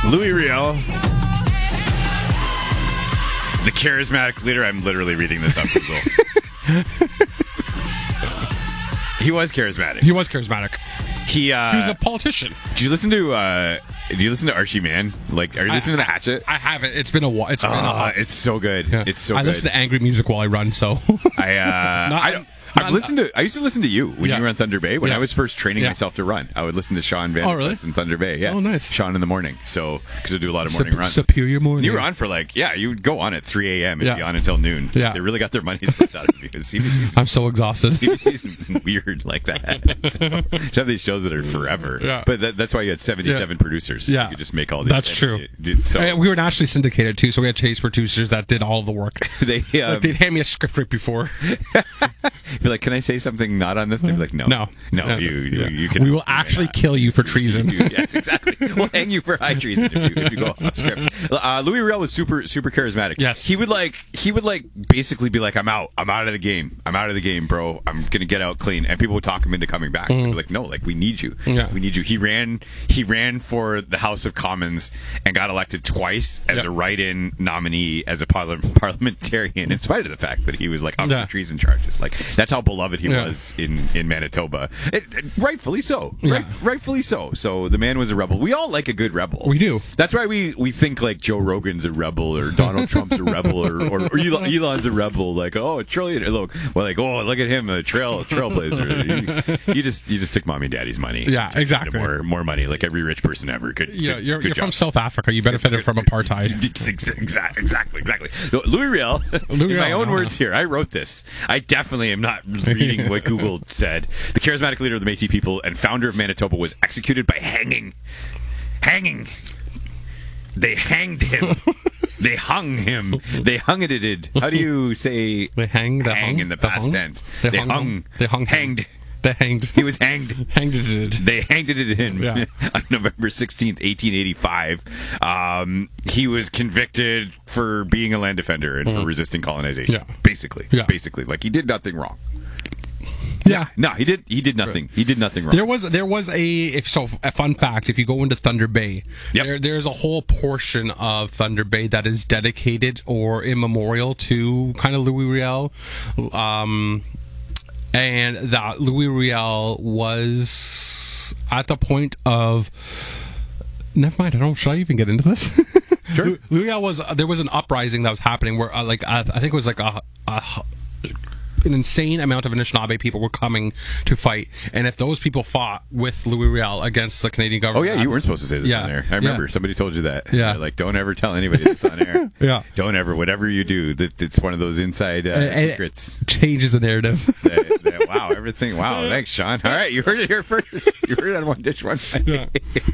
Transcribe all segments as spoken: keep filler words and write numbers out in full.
Louis Riel, the charismatic leader. I'm literally reading this up, Google. He was charismatic. He was charismatic. He uh, he was a politician. Did you listen to? Uh, did you listen to Archie Mann? Like, are you listening I, to The Hatchet? I haven't. It's been a while. It's been uh, a while. It's so good. Yeah. It's so. I good. listen to angry music while I run. So I. Uh, Not, I don't. not, I've listened to. I used to listen to you when yeah. you were on Thunder Bay. When yeah. I was first training yeah. myself to run, I would listen to Sean Van oh, really? in Thunder Bay. Yeah. Oh, nice. Sean in the morning. So because I do a lot of morning Sup- runs. Superior morning. And you were on for like yeah, you would go on at three a.m. and Yeah. be on until noon. Yeah. They really got their money's worth out of it because C B C's I'm so exhausted. C B C's weird like that. So, just have these shows that are forever. Yeah. But that, that's why you had seventy-seven Yeah. producers. Yeah. You could just make all these. That's true. Dude, so Uh, we were nationally syndicated too, so we had chase producers that did all of the work. they um, Like they'd hand me a script right before. be like, "Can I say something not on this?" They'd be like, "No, No, no, no. you, you, Yeah. you can." We will actually not. kill you for treason. You- yes, exactly. We'll hang you for high treason if you, if you go off script. Uh, Louis Riel was super, super charismatic. Yes. he would like, he would like, basically be like, "I'm out. I'm out of the game. I'm out of the game, bro. I'm gonna get out clean." And people would talk him into coming back. They'd be like, "No, like we need you. Yeah. We need you." He ran, he ran for the House of Commons and got elected twice as Yep. a write-in nominee as a parli- parliamentarian, in spite of the fact that he was like up Yeah. for treason charges. Like that's how beloved he Yeah. was in in Manitoba. It, it- rightfully so. Yeah. Right, rightfully so. So the man was a rebel. We all like a good rebel. We do. That's why we, we think like Joe Rogan's a rebel or Donald Trump's a rebel or, or, or Elon, Elon's a rebel. Like, oh, a trillion. Look, well, like, oh, look at him, a trail trailblazer. you, you just you just took mommy and daddy's money. Yeah, exactly. More more money, like every rich person ever. Good. Yeah, good, you're, good you're job. from South Africa. You benefited from apartheid. Exactly, exactly, exactly. So, Louis Riel, Louis in my Riel, own no, words no. here, I wrote this. I definitely am not reading what Google said. The charismatic leader of the Métis people and founder of Manitoba was executed by hanging. Hanging. They hanged him. They hung him. They hung it. it. How do you say They hang. They hang hung, in the they past hung, tense? They, They hung. hung. him, They hung. him. Hanged. They hanged. He was hanged. Hanged it. They hanged it in Yeah. on November sixteenth, eighteen eighty-five. Um, he was convicted for being a land defender and for resisting colonization. Yeah. Basically. Yeah. Basically. Like, he did nothing wrong. Yeah. No, he did He did nothing. He did nothing wrong. There was there was a if so a fun fact. If you go into Thunder Bay, Yep. there there's a whole portion of Thunder Bay that is dedicated or immemorial to kind of Louis Riel, um, and that Louis Riel was at the point of. Never mind. I don't. Should I even get into this? Sure. Louis Riel was there was an uprising that was happening where uh, like I, I think it was like a. a an insane amount of Anishinaabe people were coming to fight, and if those people fought with Louis Riel against the Canadian Oh, government, yeah, you weren't supposed to say this Yeah. on air. I remember. Yeah. Somebody told you that. Yeah. They're like, don't ever tell anybody this on air. Yeah. Don't ever, whatever you do, that it's one of those inside uh, And- and secrets. it changes the narrative. that, that, wow, everything. Wow, thanks, Sean. All right, you heard it here first. You heard it on One Dish One Night.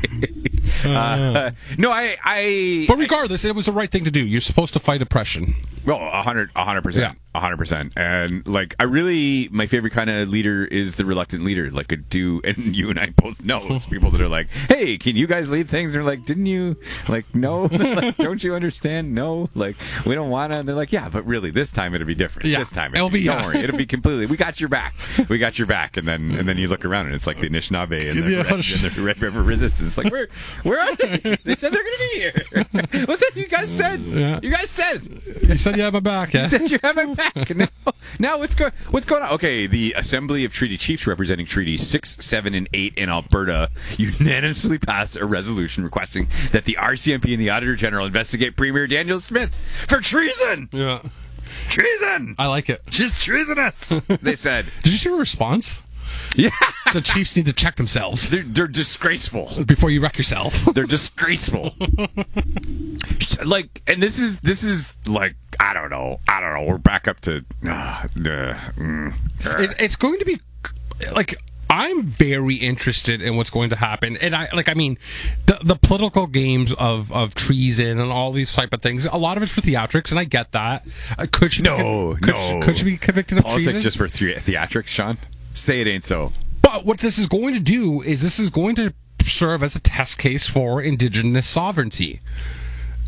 uh, no, I, I. But regardless, it was the right thing to do. You're supposed to fight oppression. Well, a hundred, a hundred percent, a hundred percent, and like I really, my favorite kind of leader is the reluctant leader. Like a do, and you and I both know it's people that are like, "Hey, can you guys lead things?" And they're like, "Didn't you?" Like, no, like, don't you understand? No, like we don't want to. And they're like, "Yeah, but really, this time it'll be different. Yeah, this time it'll it'll be. be- Don't yeah. worry, it'll be completely. We got your back. We got your back." And then, and then you look around and it's like the Anishinaabe and the, Yeah. Red, and the Red River Resistance. Like, where, where are they? They said they're going to be here. What's that you guys said? Yeah. You guys said. You said you had my back, yeah? You said you have my back. And now, now what's going what's going on? Okay, the Assembly of Treaty Chiefs representing Treaties six, seven, and eight in Alberta unanimously passed a resolution requesting that the R C M P and the Auditor General investigate Premier Daniel Smith for treason. Yeah. Treason. I like it. She's treasonous. They said. Did you see her response? Yeah. The Chiefs need to check themselves They're, they're disgraceful. before you wreck yourself. They're disgraceful. Like, and this is this is like I don't know, I don't know. We're back up to. Uh, uh, mm, uh. It, it's going to be like I'm very interested in what's going to happen, and I like I mean the the political games of, of treason and all these type of things. A lot of it's for theatrics, and I get that. Uh, could she No, be, could, no. could she be convicted of Politics treason? just for the- theatrics, Sean? Say it ain't so. But what this is going to do is this is going to serve as a test case for Indigenous sovereignty.